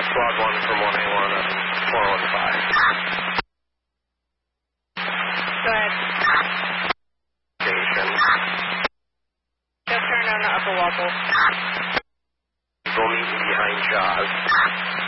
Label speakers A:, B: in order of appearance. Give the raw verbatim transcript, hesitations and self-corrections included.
A: Squad one from one A one at four one five.
B: Go ahead.
A: Station.
B: Just turn on the upper Walpole.
A: Go meet me behind Jaws.